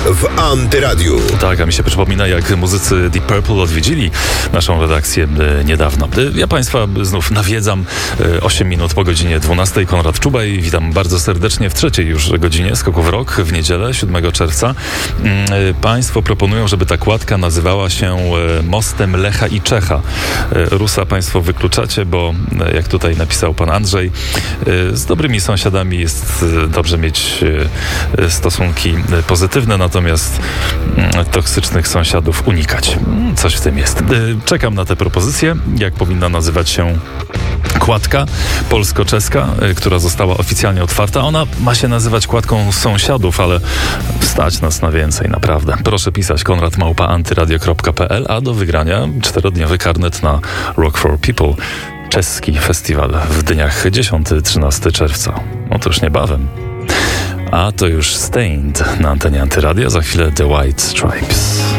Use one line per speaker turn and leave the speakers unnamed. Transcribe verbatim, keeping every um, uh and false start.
w Antyradiu.
Tak, a mi się przypomina, jak muzycy Deep Purple odwiedzili naszą redakcję e, niedawno. E, ja Państwa znów nawiedzam e, osiem minut po godzinie dwunastej. Konrad Czubaj, witam bardzo serdecznie w trzeciej już godzinie Skoku w Rok w niedzielę, siódmego czerwca. E, państwo proponują, żeby ta kładka nazywała się e, Mostem Lecha i Czecha. E, Rusa Państwo wykluczacie, bo e, jak tutaj napisał pan Andrzej, e, z dobrymi sąsiadami jest e, dobrze mieć e, stosunki pozytywne, natomiast e, toksycznych sąsiadów unikać. Coś w tym jest. E, czekam na tę propozycję, jak powinna nazywać się kładka polsko-czeska, y, która została oficjalnie otwarta. Ona ma się nazywać kładką sąsiadów, ale stać nas na więcej, naprawdę. Proszę pisać konrad małpa antyradio kropka p l, a do wygrania czterodniowy karnet na Rock for People, czeski festiwal w dniach dziesiątego do trzynastego czerwca. Otóż niebawem. A to już Stained na antenie Antyradia, za chwilę The White Stripes.